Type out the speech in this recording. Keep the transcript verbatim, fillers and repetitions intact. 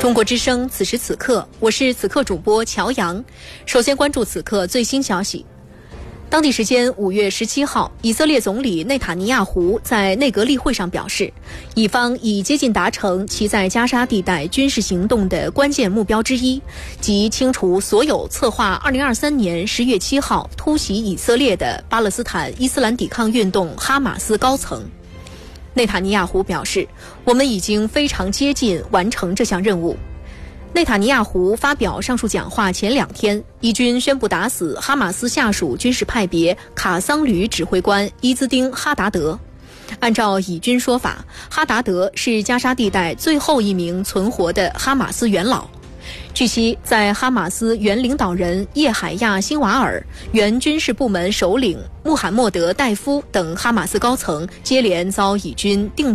中国之声，此时此刻，我是此刻主播乔阳。首先关注此刻最新消息。当地时间五月十七号，以色列总理内塔尼亚胡在内阁例会上表示，以方已接近达成其在加沙地带军事行动的关键目标之一，即清除所有策划二零二三年十月七号突袭以色列的巴勒斯坦伊斯兰抵抗运动哈马斯高层。内塔尼亚胡表示，我们已经非常接近完成这项任务。内塔尼亚胡发表上述讲话前两天，以军宣布打死哈马斯下属军事派别卡桑旅指挥官伊兹丁·哈达德。按照以军说法，哈达德是加沙地带最后一名存活的哈马斯元老。据悉，在哈马斯原领导人叶海亚·辛瓦尔、原军事部门首领穆罕默德·戴夫等哈马斯高层接连遭以军定